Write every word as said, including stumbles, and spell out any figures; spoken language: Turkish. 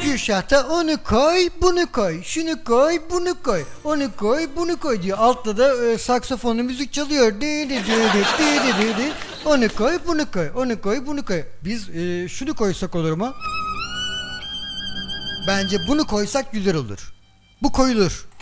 Gülşah da onu koy, bunu koy, şunu koy, bunu koy, onu koy, bunu koy diyor. Altta da e, saksafonlu müzik çalıyor. Di di di di di di di di. Onu koy, bunu koy, onu koy, bunu koy. Biz e, şunu koysak olur mu? Bence bunu koysak güzel olur. Bu koyulur.